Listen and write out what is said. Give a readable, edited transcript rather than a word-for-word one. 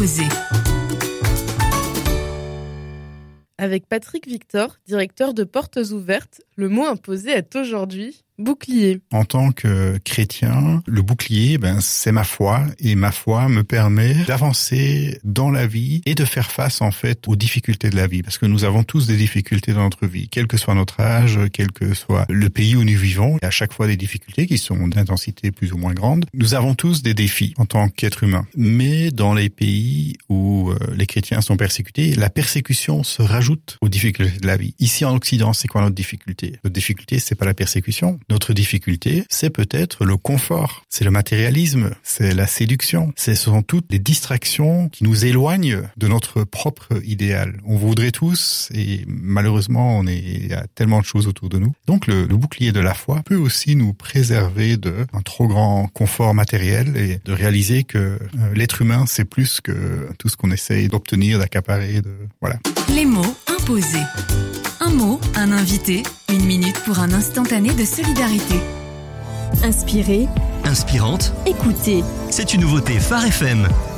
imposé. Avec Patrick Victor, directeur de Portes Ouvertes, le mot imposé est aujourd'hui bouclier. En tant que chrétien, le bouclier, c'est ma foi, et ma foi me permet d'avancer dans la vie et de faire face en fait aux difficultés de la vie, parce que nous avons tous des difficultés dans notre vie, quel que soit notre âge, quel que soit le pays où nous vivons, il y a à chaque fois des difficultés qui sont d'intensité plus ou moins grande. Nous avons tous des défis en tant qu'êtres humains, mais dans les pays où les chrétiens sont persécutés, la persécution se rajoute aux difficultés de la vie. Ici en Occident, c'est quoi notre difficulté? Notre difficulté, c'est pas la persécution. Notre difficulté, c'est peut-être le confort, c'est le matérialisme, c'est la séduction. Ce sont toutes les distractions qui nous éloignent de notre propre idéal. On voudrait tous, et malheureusement, il y a tellement de choses autour de nous. Donc le bouclier de la foi peut aussi nous préserver d'un trop grand confort matériel et de réaliser que l'être humain, c'est plus que tout ce qu'on essaye d'obtenir, d'accaparer, voilà. Les mots imposés. Un mot, un invité, 1 minute pour un instantané de solidarité. Inspiré, inspirante, écoutez. C'est une nouveauté Phare FM.